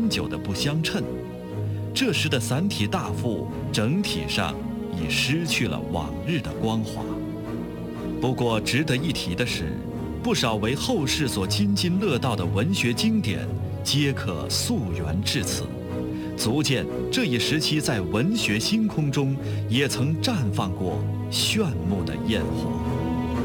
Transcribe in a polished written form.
终究的不相称。这时的散体大赋整体上已失去了往日的光华。不过值得一提的是，不少为后世所津津乐道的文学经典皆可溯源至此，足见这一时期在文学星空中也曾绽放过炫目的焰火。